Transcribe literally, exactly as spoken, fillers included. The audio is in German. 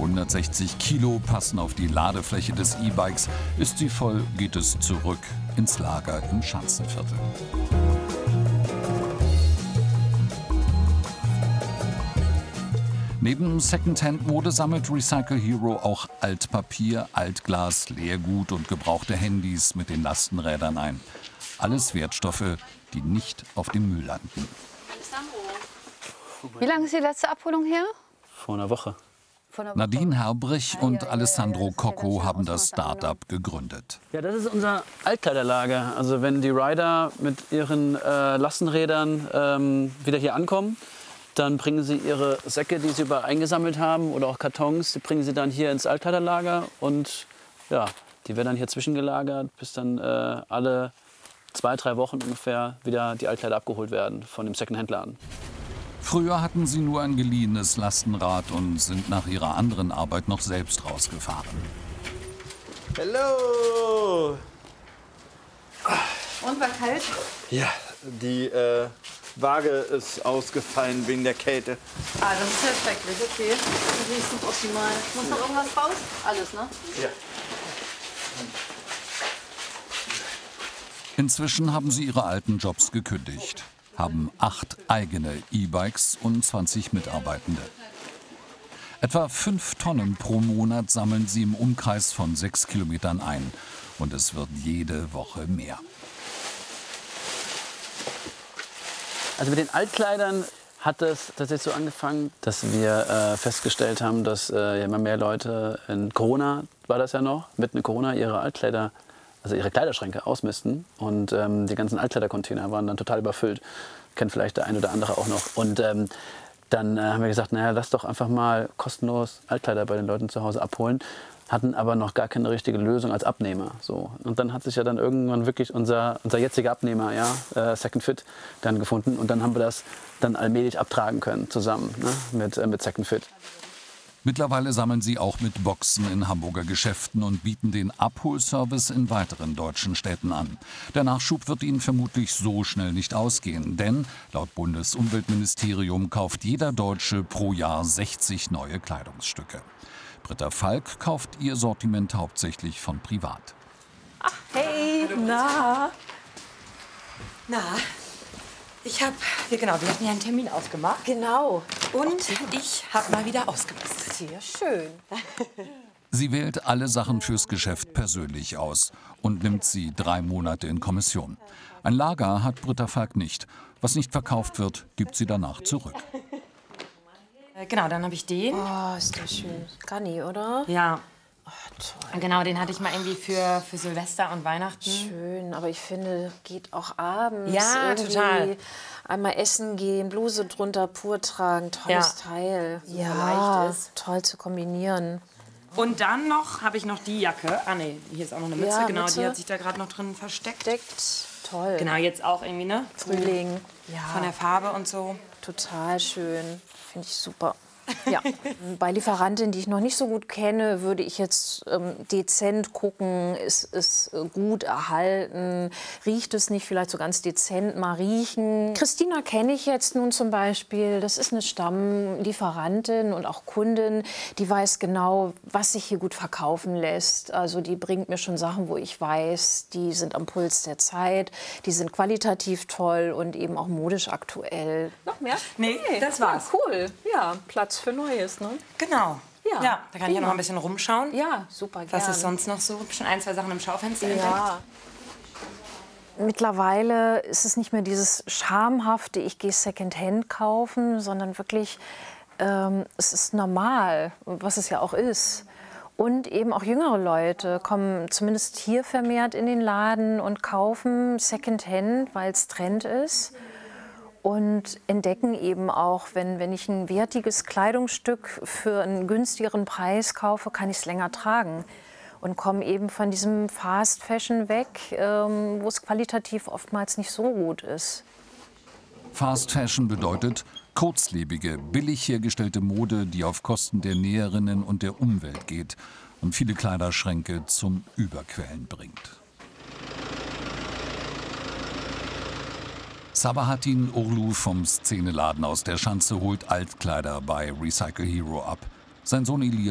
hundertsechzig Kilo passen auf die Ladefläche des E-Bikes. Ist sie voll, geht es zurück ins Lager im Schanzenviertel. Neben Secondhand-Mode sammelt Recycle Hero auch Altpapier, Altglas, Leergut und gebrauchte Handys mit den Lastenrädern ein. Alles Wertstoffe, die nicht auf dem Müll landen. Wie lange ist die letzte Abholung her? Vor einer Woche. Nadine Herbrich und Alessandro Cocco haben das Start-up gegründet. Ja, das ist unser Altkleiderlager. Also wenn die Rider mit ihren äh, Lastenrädern ähm, wieder hier ankommen, dann bringen sie ihre Säcke, die sie überall eingesammelt haben, oder auch Kartons, die bringen sie dann hier ins Altkleiderlager. Und ja, die werden dann hier zwischengelagert, bis dann äh, alle zwei, drei Wochen ungefähr wieder die Altkleider abgeholt werden von dem Secondhand-Laden. Früher hatten sie nur ein geliehenes Lastenrad und sind nach ihrer anderen Arbeit noch selbst rausgefahren. Hallo! Und war kalt? Ja, die äh, Waage ist ausgefallen wegen der Kälte. Ah, das ist ja schrecklich, okay. Das ist nicht so optimal. Muss noch irgendwas raus? Alles, ne? Ja. Inzwischen haben sie ihre alten Jobs gekündigt, haben acht eigene E-Bikes und zwanzig Mitarbeitende. Etwa fünf Tonnen pro Monat sammeln sie im Umkreis von sechs Kilometern ein. Und es wird jede Woche mehr. Also mit den Altkleidern hat es tatsächlich so angefangen, dass wir äh, festgestellt haben, dass äh, immer mehr Leute in Corona, war das ja noch, mitten in Corona ihre Altkleider, also ihre Kleiderschränke ausmisten. Und ähm, die ganzen Altkleidercontainer waren dann total überfüllt. Kennt vielleicht der ein oder andere auch noch. Und ähm, dann äh, haben wir gesagt, naja, lass doch einfach mal kostenlos Altkleider bei den Leuten zu Hause abholen. Hatten aber noch gar keine richtige Lösung als Abnehmer. So. Und dann hat sich ja dann irgendwann wirklich unser, unser jetziger Abnehmer, ja, äh, Second Fit, dann gefunden. Und dann haben wir das dann allmählich abtragen können, zusammen, ne, mit, äh, mit Second Fit. Mittlerweile sammeln sie auch mit Boxen in Hamburger Geschäften und bieten den Abholservice in weiteren deutschen Städten an. Der Nachschub wird ihnen vermutlich so schnell nicht ausgehen, denn laut Bundesumweltministerium kauft jeder Deutsche pro Jahr sechzig neue Kleidungsstücke. Britta Falk kauft ihr Sortiment hauptsächlich von privat. Ach, hey, na? Na, ich hab, wir, genau, wir hatten ja einen Termin ausgemacht. Genau. Und ich habe mal wieder ausgemistet. Sehr schön. Sie wählt alle Sachen fürs Geschäft persönlich aus und nimmt sie drei Monate in Kommission. Ein Lager hat Britta Falk nicht. Was nicht verkauft wird, gibt sie danach zurück. Genau, dann habe ich den. Oh, ist der schön. Ganni, oder? Ja. Oh, toll. Genau, den hatte ich mal irgendwie für, für Silvester und Weihnachten. Schön, aber ich finde, geht auch abends. Ja, irgendwie total. Einmal essen gehen, Bluse drunter, pur tragen, tolles Ja. Teil. Ja, leicht ist. Toll zu kombinieren. Und dann noch habe ich noch die Jacke. Ah nee, hier ist auch noch eine Mütze. Ja, genau, Mütze. die hat sich da gerade noch drin versteckt. Deckt, toll. Genau, jetzt auch irgendwie, ne? Frühling. Ja, Von der Farbe und so. total schön. Finde ich super. Ja. Bei Lieferantinnen, die ich noch nicht so gut kenne, würde ich jetzt ähm, dezent gucken, ist es gut erhalten, riecht es nicht vielleicht so ganz dezent mal riechen. Christina kenne ich jetzt nun zum Beispiel, das ist eine Stammlieferantin und auch Kundin, die weiß genau, was sich hier gut verkaufen lässt. Also die bringt mir schon Sachen, wo ich weiß, die sind am Puls der Zeit, die sind qualitativ toll und eben auch modisch aktuell. Noch mehr? Nee, das war's. Ja, cool, ja, Platz für Neues, ne? Genau. Ja, Ja, da kann ich ja prima. noch ein bisschen rumschauen. Ja, super gerne. Was ist sonst noch so? Schon ein, zwei Sachen im Schaufenster entdeckt? Ja. Mittlerweile ist es nicht mehr dieses schamhafte, ich gehe Secondhand kaufen, sondern wirklich, ähm, es ist normal, was es ja auch ist. Und eben auch jüngere Leute kommen zumindest hier vermehrt in den Laden und kaufen Secondhand, weil es Trend ist. Und entdecken eben auch, wenn, wenn ich ein wertiges Kleidungsstück für einen günstigeren Preis kaufe, kann ich es länger tragen. Und kommen eben von diesem Fast Fashion weg, ähm, wo es qualitativ oftmals nicht so gut ist. Fast Fashion bedeutet kurzlebige, billig hergestellte Mode, die auf Kosten der Näherinnen und der Umwelt geht und viele Kleiderschränke zum Überquellen bringt. Sabahattin Urlu vom Szeneladen aus der Schanze holt Altkleider bei Recycle Hero ab. Sein Sohn Elias